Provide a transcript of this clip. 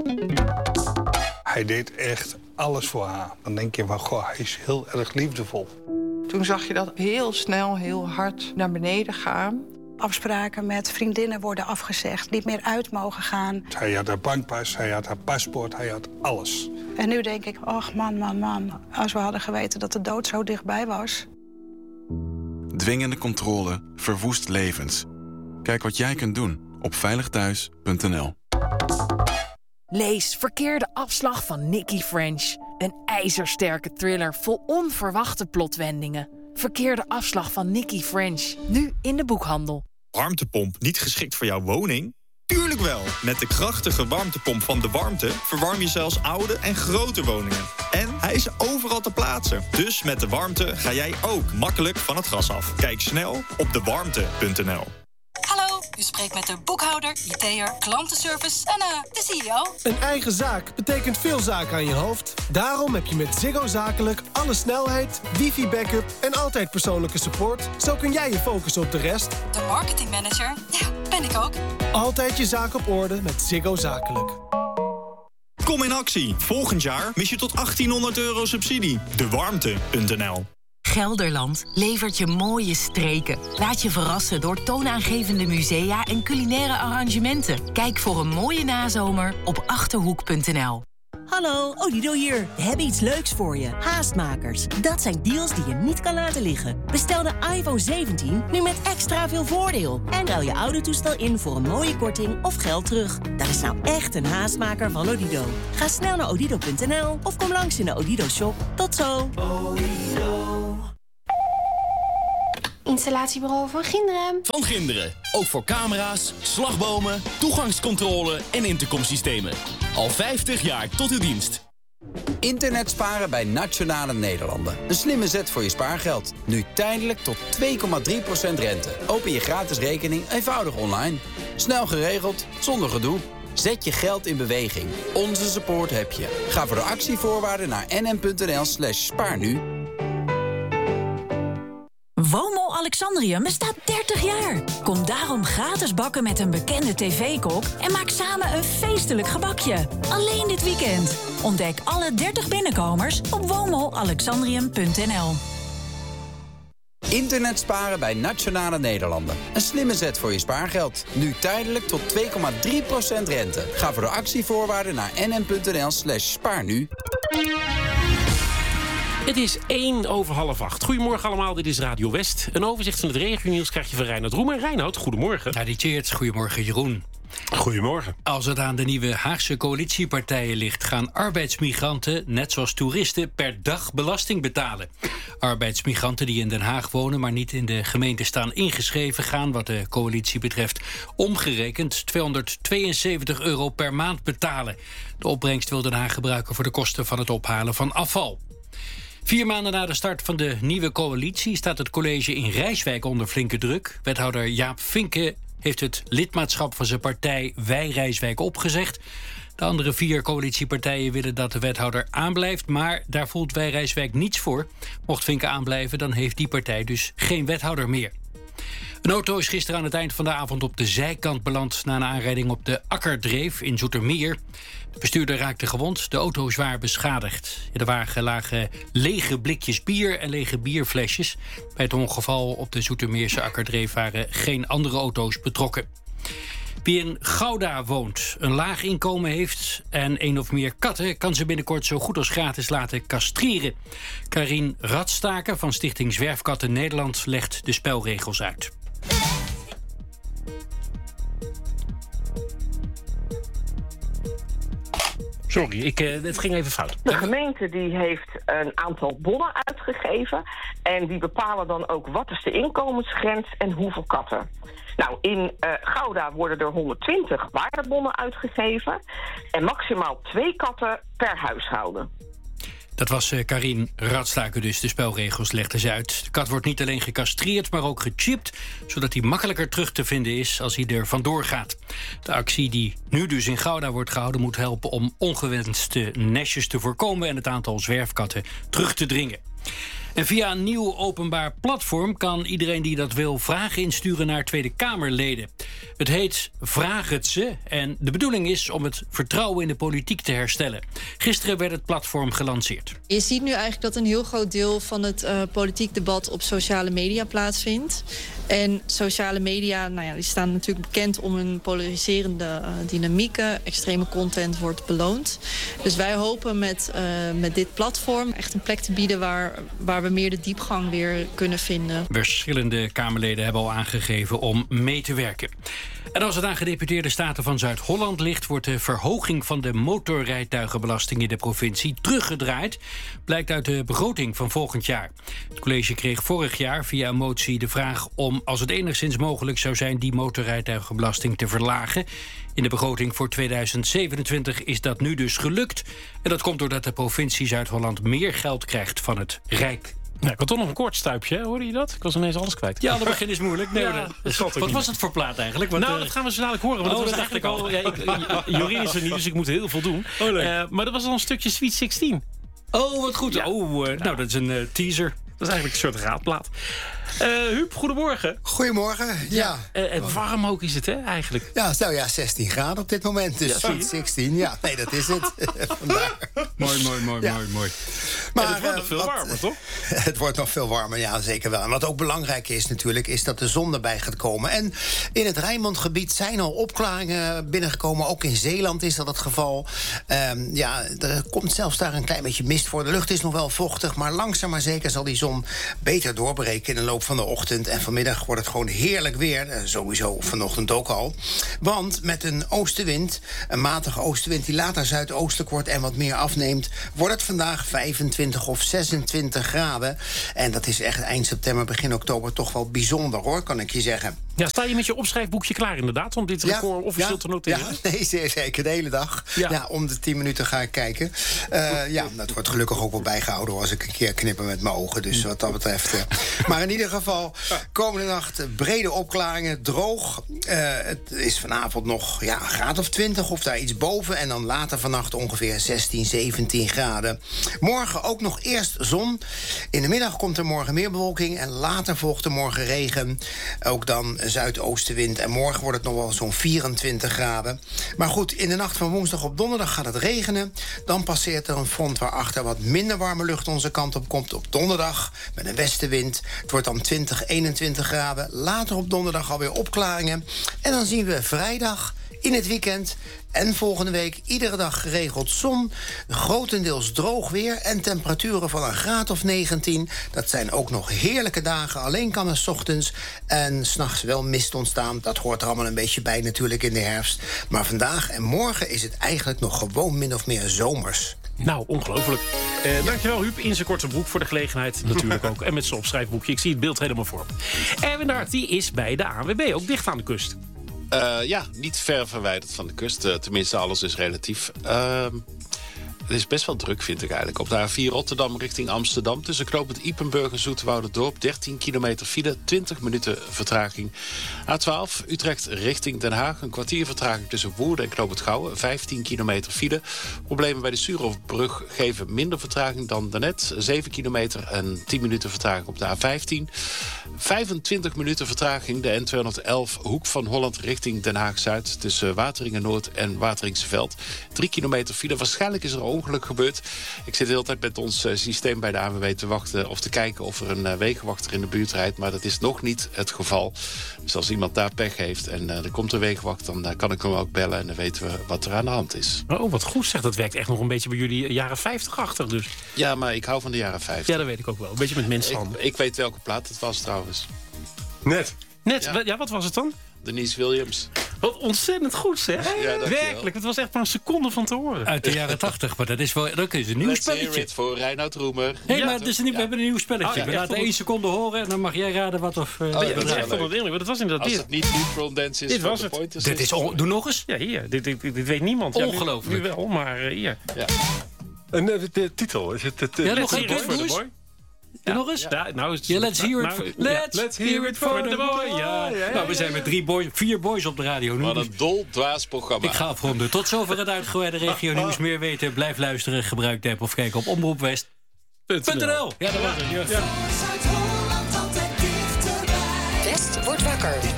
Hij deed echt alles voor haar. Dan denk je van, goh, hij is heel erg liefdevol. Toen zag je dat heel snel, heel hard naar beneden gaan. Afspraken met vriendinnen worden afgezegd, niet meer uit mogen gaan. Hij had haar bankpas, hij had haar paspoort, hij had alles. En nu denk ik, ach man, als we hadden geweten dat de dood zo dichtbij was. Dwingende controle verwoest levens. Kijk wat jij kunt doen op veiligthuis.nl. Lees Verkeerde afslag van Nicky French. Een ijzersterke thriller vol onverwachte plotwendingen. Verkeerde afslag van Nicky French. Nu in de boekhandel. Warmtepomp niet geschikt voor jouw woning? Tuurlijk wel! Met de krachtige warmtepomp van De Warmte verwarm je zelfs oude en grote woningen. En hij is overal te plaatsen. Dus met De Warmte ga jij ook makkelijk van het gas af. Kijk snel op dewarmte.nl. Hallo, u spreekt met de boekhouder, IT'er, klantenservice en de CEO. Een eigen zaak betekent veel zaken aan je hoofd. Daarom heb je met Ziggo Zakelijk alle snelheid, wifi-backup en altijd persoonlijke support. Zo kun jij je focussen op de rest. De marketingmanager, ja, ben ik ook. Altijd je zaak op orde met Ziggo Zakelijk. Kom in actie. Volgend jaar mis je tot €1800 subsidie. Dewarmte.nl. Gelderland levert je mooie streken. Laat je verrassen door toonaangevende musea en culinaire arrangementen. Kijk voor een mooie nazomer op Achterhoek.nl. Hallo, Odido hier. We hebben iets leuks voor je. Haastmakers. Dat zijn deals die je niet kan laten liggen. Bestel de iPhone 17 nu met extra veel voordeel. En ruil je oude toestel in voor een mooie korting of geld terug. Dat is nou echt een haastmaker van Odido. Ga snel naar odido.nl of kom langs in de Odido shop. Tot zo. Installatiebureau van Ginderen. Van Ginderen. Ook voor camera's, slagbomen, toegangscontrole en intercomsystemen. Al 50 jaar tot uw dienst. Internet sparen bij Nationale Nederlanden. Een slimme zet voor je spaargeld. Nu tijdelijk tot 2,3% rente. Open je gratis rekening eenvoudig online. Snel geregeld, zonder gedoe. Zet je geld in beweging. Onze support heb je. Ga voor de actievoorwaarden naar nm.nl/spaarnu. WOMO Alexandrium bestaat 30 jaar. Kom daarom gratis bakken met een bekende tv-kok en maak samen een feestelijk gebakje. Alleen dit weekend. Ontdek alle 30 binnenkomers op womoalexandrium.nl. Internet sparen bij Nationale Nederlanden. Een slimme zet voor je spaargeld. Nu tijdelijk tot 2,3% rente. Ga voor de actievoorwaarden naar nm.nl/spaarnu. Het is 7:01. Goedemorgen allemaal, dit is Radio West. Een overzicht van het regionieuws krijg je van Reinoud Roemer. Reinoud, goedemorgen. Ja, die cheert. Goedemorgen, Jeroen. Goedemorgen. Als het aan de nieuwe Haagse coalitiepartijen ligt, gaan arbeidsmigranten, net zoals toeristen, per dag belasting betalen. Arbeidsmigranten die in Den Haag wonen, maar niet in de gemeente staan ingeschreven, gaan wat de coalitie betreft omgerekend €272 per maand betalen. De opbrengst wil Den Haag gebruiken voor de kosten van het ophalen van afval. 4 maanden na de start van de nieuwe coalitie staat het college in Rijswijk onder flinke druk. Wethouder Jaap Vinken heeft het lidmaatschap van zijn partij Wij Rijswijk opgezegd. De andere 4 coalitiepartijen willen dat de wethouder aanblijft, maar daar voelt Wij Rijswijk niets voor. Mocht Vinken aanblijven, dan heeft die partij dus geen wethouder meer. Een auto is gisteren aan het eind van de avond op de zijkant beland na een aanrijding op de Akkerdreef in Zoetermeer. De bestuurder raakte gewond, de auto zwaar beschadigd. In de wagen lagen lege blikjes bier en lege bierflesjes. Bij het ongeval op de Zoetermeerse Akkerdreef waren geen andere auto's betrokken. Wie in Gouda woont, een laag inkomen heeft en 1 of meer katten, kan ze binnenkort zo goed als gratis laten castreren. Karien Radstaker van Stichting Zwerfkatten Nederland legt de spelregels uit. Sorry, het ging even fout. De gemeente die heeft een aantal bonnen uitgegeven. En die bepalen dan ook wat is de inkomensgrens en hoeveel katten. Nou, in Gouda worden er 120 waardebonnen uitgegeven. En maximaal 2 katten per huishouden. Dat was Karien Radstaker dus. De spelregels legde ze uit. De kat wordt niet alleen gecastreerd, maar ook gechipt, zodat hij makkelijker terug te vinden is als hij er vandoor gaat. De actie die nu dus in Gouda wordt gehouden moet helpen om ongewenste nestjes te voorkomen en het aantal zwerfkatten terug te dringen. En via een nieuw openbaar platform kan iedereen die dat wil vragen insturen naar Tweede Kamerleden. Het heet Vraag het ze en de bedoeling is om het vertrouwen in de politiek te herstellen. Gisteren werd het platform gelanceerd. Je ziet nu eigenlijk dat een heel groot deel van het politiek debat op sociale media plaatsvindt. En sociale media, die staan natuurlijk bekend om hun polariserende dynamieken. Extreme content wordt beloond. Dus wij hopen met dit platform echt een plek te bieden waar we meer de diepgang weer kunnen vinden. Verschillende Kamerleden hebben al aangegeven om mee te werken. En als het aan gedeputeerde staten van Zuid-Holland ligt, wordt de verhoging van de motorrijtuigenbelasting in de provincie teruggedraaid. Blijkt uit de begroting van volgend jaar. Het college kreeg vorig jaar via een motie de vraag om, als het enigszins mogelijk zou zijn, die motorrijtuigenbelasting te verlagen. In de begroting voor 2027 is dat nu dus gelukt. En dat komt doordat de provincie Zuid-Holland meer geld krijgt van het Rijk. Nou, ik had toch nog een kort stuipje, hè? Hoorde je dat? Ik was ineens alles kwijt. Ja, aan het begin is moeilijk. Nee, wat was het voor plaat eigenlijk? Dat gaan we zo dadelijk horen. Want dat was eigenlijk al. Jorien is er niet, dus ik moet heel veel doen. Maar dat was al een stukje Sweet 16. Oh, wat goed. Ja. Nou, dat is een teaser. Dat is eigenlijk een soort raadplaat. Huub, goedemorgen. Goedemorgen, ja. Warm ook is het, hè, eigenlijk? Ja, 16 graden op dit moment. Dus Sweet 16, ja. Nee, dat is het. Vandaar. Mooi. Maar het wordt nog veel warmer, toch? Het wordt nog veel warmer, ja, zeker wel. En wat ook belangrijk is natuurlijk, is dat de zon erbij gaat komen. En in het Rijnmondgebied zijn al opklaringen binnengekomen. Ook in Zeeland is dat het geval. Er komt zelfs daar een klein beetje mist voor. De lucht is nog wel vochtig, maar langzaam maar zeker zal die zon beter doorbreken in de loop van de ochtend. En vanmiddag wordt het gewoon heerlijk weer. Sowieso vanochtend ook al. Want met een oostenwind, een matige oostenwind die later zuidoostelijk wordt en wat meer afneemt, wordt het vandaag 25 of 26 graden. En dat is echt eind september, begin oktober toch wel bijzonder, hoor, kan ik je zeggen. Ja, sta je met je opschrijfboekje klaar inderdaad om dit record officieel te noteren? Ja, nee, zeer zeker. De hele dag. Ja, om de 10 minuten ga ik kijken. Dat wordt gelukkig ook wel bijgehouden als ik een keer knipper met mijn ogen. Dus wat dat betreft. Maar in ieder geval, komende nacht brede opklaringen, droog. Het is vanavond nog een graad of 20 of daar iets boven. En dan later vannacht ongeveer 16, 17 graden. Morgen ook nog eerst zon. In de middag komt er morgen meer bewolking. En later volgt er morgen regen. Ook dan zuidoostenwind. En morgen wordt het nog wel zo'n 24 graden. Maar goed, in de nacht van woensdag op donderdag gaat het regenen. Dan passeert er een front waarachter wat minder warme lucht onze kant op komt op donderdag. Met een westenwind. Het wordt dan 20, 21 graden. Later op donderdag alweer opklaringen. En dan zien we vrijdag in het weekend en volgende week iedere dag geregeld zon. Grotendeels droog weer en temperaturen van een graad of 19. Dat zijn ook nog heerlijke dagen. Alleen kan er 's ochtends en 's nachts wel mist ontstaan. Dat hoort er allemaal een beetje bij natuurlijk in de herfst. Maar vandaag en morgen is het eigenlijk nog gewoon min of meer zomers. Nou, ongelooflijk. Dankjewel, Huub. In zijn korte broek voor de gelegenheid natuurlijk ook. En met zijn opschrijfboekje. Ik zie het beeld helemaal voor me. Erwin de Hart, die is bij de ANWB, ook dicht aan de kust. Niet ver verwijderd van de kust. Tenminste, alles is relatief. Het is best wel druk, vind ik eigenlijk. Op de A4 Rotterdam richting Amsterdam. Tussen knooppunt Ypenburg en Zoeterwouderdorp. 13 kilometer file, 20 minuten vertraging. A12 Utrecht richting Den Haag. Een kwartier vertraging tussen Woerden en knooppunt Gouwen. 15 kilometer file. Problemen bij de Suurhofbrug geven minder vertraging dan daarnet. 7 kilometer en 10 minuten vertraging op de A15. 25 minuten vertraging de N211 Hoek van Holland richting Den Haag-Zuid. Tussen Wateringen-Noord en Wateringsveld. 3 kilometer file. Waarschijnlijk is er ongeluk gebeurd. Ik zit de hele tijd met ons systeem bij de ANWB te wachten of te kijken of er een wegenwachter in de buurt rijdt. Maar dat is nog niet het geval. Dus als iemand daar pech heeft en er komt een wegenwachter, dan kan ik hem ook bellen en dan weten we wat er aan de hand is. Oh, wat goed zeg. Dat werkt echt nog een beetje bij jullie jaren 50 achter dus. Ja, maar ik hou van de jaren 50. Ja, dat weet ik ook wel. Een beetje met mensenhanden. Ik weet welke plaat het was trouwens. Net, ja, wat was het dan? Denise Williams. Wat ontzettend goed, zeg. Ja, werkelijk, het was echt maar een seconde van te horen. Uit de jaren 80, maar dat is een nieuw spelletje. Let's hear it voor Reinoud Roemer. Maar we hebben een nieuw spelletje. We laten 1 seconde horen en dan mag jij raden wat of... dat is echt onderdeling, dat was inderdaad dit. Als het niet Neutron Dance is, dit was het. Dit is doe nog eens. Ja, hier. Dit weet niemand. Ongelooflijk. Nu wel, maar hier. Ja. En de titel, is het... nog een keer voor de boy. Ja. Nog eens? Let's hear it for the boy. Ja. Nou, we zijn met 4 boys op de radio nu. Wat een doldwaas programma. Ik ga afronden. Tot zover het uitgebreide regio nieuws. Meer weten, blijf luisteren. Gebruik de app of kijk op Omroep West. .nl. Ja, dat was het. Ja. West wordt wakker.